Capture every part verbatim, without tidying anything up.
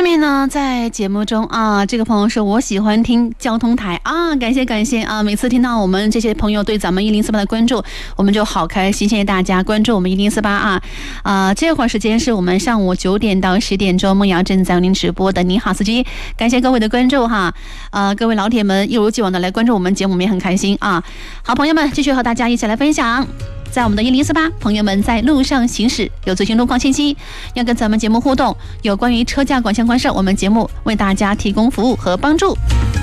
下面呢，在节目中啊，这个朋友说我喜欢听交通台啊，感谢感谢啊！每次听到我们这些朋友对咱们一零四八的关注，我们就好开心，谢谢大家关注我们一零四八啊！啊，这会儿时间是我们上午九点到十点钟，梦瑶正在为您直播的。你好，司机，感谢各位的关注哈！啊，各位老铁们一如既往的来关注我们节目，我们也很开心啊！好，朋友们，继续和大家一起来分享。在我们的一零四八，朋友们在路上行驶有最新路况信息，要跟咱们节目互动，有关于车驾管相关事，我们节目为大家提供服务和帮助。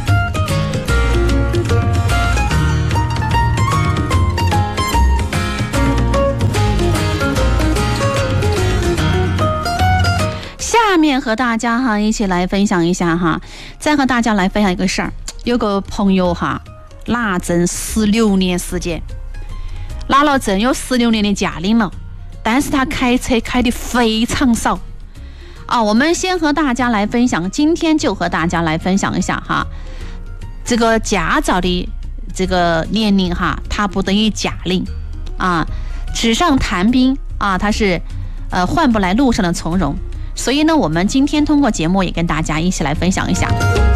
下面和大家哈一起来分享一下哈，再和大家来分享一个事儿，有个朋友哈拿证十六年时间。拿了证有十六年的驾龄了，但是他开车开得非常少啊。我们先和大家来分享，今天就和大家来分享一下哈，这个驾照的这个年龄哈，它不等于驾龄啊。纸上谈兵啊，它是呃换不来路上的从容。所以呢，我们今天通过节目也跟大家一起来分享一下。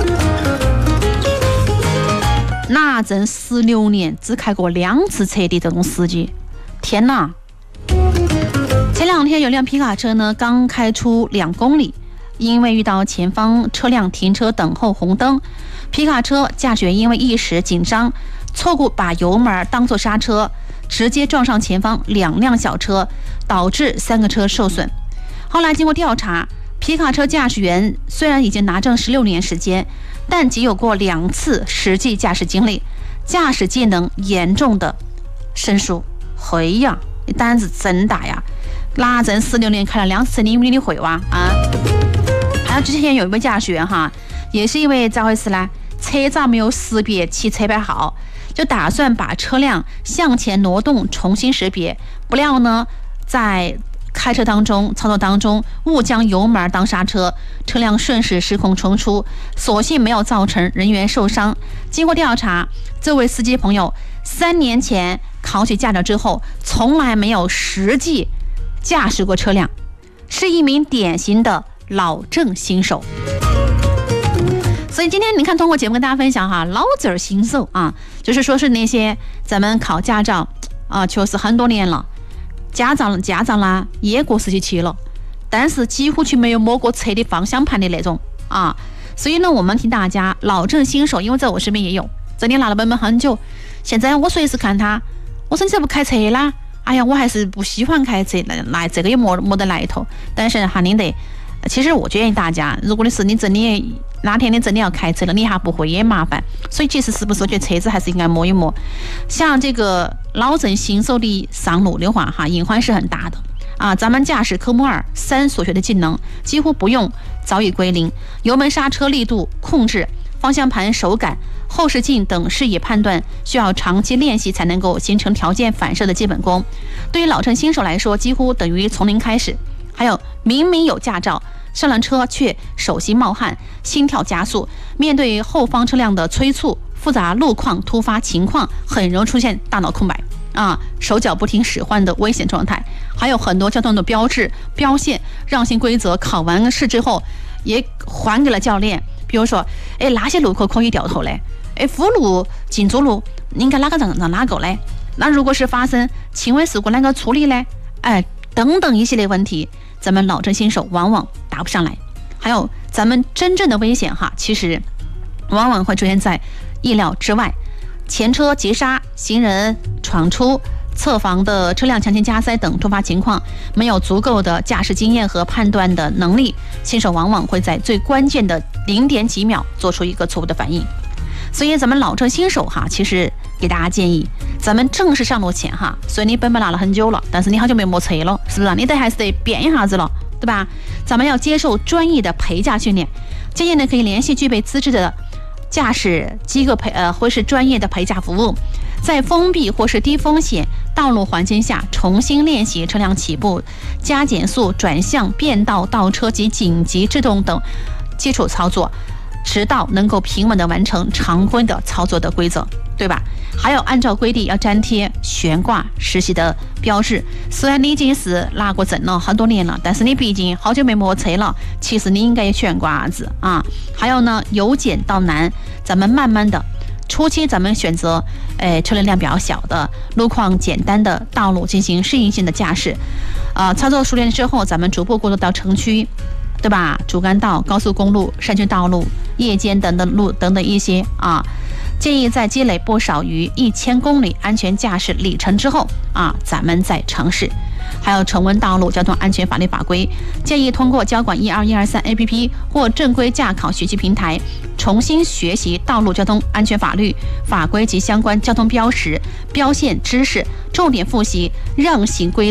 拿证十六年只开过两次车的这种司机，天哪！前两天有辆皮卡车呢，刚开出两公里，因为遇到前方车辆停车等候红灯，皮卡车驾驶员因为一时紧张，错误把油门当作刹车，直接撞上前方两辆小车，导致三个车受损。后来经过调查，皮卡车驾驶员虽然已经拿证十六年时间，但仅有过两次实际驾驶经历，驾驶技能严重的生疏。会呀，你胆子真大呀！拿证十六年开了两次，你以为你会哇啊？还有之前有一位驾驶员哈，也是因为咋回事呢？车照没有识别其车牌号，就打算把车辆向前挪动重新识别，不料呢，在开车当中操作当中误将油门当刹车，车辆顺势失控冲出，所幸没有造成人员受伤。经过调查，这位司机朋友三年前考取驾照之后，从来没有实际驾驶过车辆，是一名典型的老证新手。所以今天你看，通过节目跟大家分享哈，老证新手啊，就是说是那些咱们考驾照啊，确实很多年了。驾照驾照啦也过十几期了，但是几乎去没有摸过车的方向盘的那种啊。所以呢，我们听大家老证新手，因为在我身边也有，真的拿了本本很久。现在我随时看他，我说你怎么不开车啦？哎呀，我还是不喜欢开车，那那这个也没没得来头。但是哈，您得，其实我建议大家，如果你是你真的哪天你真的要开车了，你还不会也麻烦。所以其实是不是我觉得车子还是应该摸一摸。像这个老证新手的上路的话哈，隐患是很大的啊。咱们驾驶科目二三所学的技能几乎不用早已归零，油门刹车力度控制、方向盘手感、后视镜等视野判断需要长期练习才能够形成条件反射的基本功。对于老证新手来说，几乎等于从零开始。还有明明有驾照，上了车却手心冒汗、心跳加速，面对后方车辆的催促、复杂路况、突发情况，很容易出现大脑空白啊，手脚不听使唤的危险状态。还有很多交通的标志、标线、让行规则，考完试之后也还给了教练。比如说，哎，哪些路口可以掉头嘞？哎，辅路、进左路应该哪个让让哪个嘞？那如果是发生轻微事故，哪个处理嘞？哎，等等一系列问题，咱们老证新手往往答不上来。还有咱们真正的危险哈，其实往往会出现在意料之外，前车急刹、行人闯出、侧防的车辆强行加塞等突发情况，没有足够的驾驶经验和判断的能力，新手往往会在最关键的零点几秒做出一个错误的反应。所以咱们老证新手哈，其实给大家建议，咱们正式上路前哈，虽然你本本拿了很久了，但是你好久没摸车了，是不是？你得还是得变一下子了，对吧？咱们要接受专业的陪驾训练，建议呢可以联系具备资质的驾驶机构陪呃或是专业的陪驾服务，在封闭或是低风险道路环境下重新练习车辆起步、加减速、转向、变道、倒车及紧急制动等基础操作，直到能够平稳地完成常规的操作的规则，对吧？ 还有按照规定要粘贴悬挂实习的标志。虽然你已经是拿过证了很多年了，但是你毕竟好久没摸车了，其实你应该也悬挂子啊。还有呢，由简到难，咱们慢慢的。初期咱们选择，诶，车流量比较小的、路况简单的道路进行适应性的驾驶，啊、呃，操作熟练之后，咱们逐步过渡到城区，对吧？主干道、高速公路、山区道路、夜间等等路等等一些啊，建议在积累不少于一千公里安全驾驶里程之后啊，咱们再尝试。还有重温道路交通安全法律法规，建议通过交管一二一二三 A P P 或正规驾考学习平台重新学习道路交通安全法律法规及相关交通标识标线知识，重点复习让行规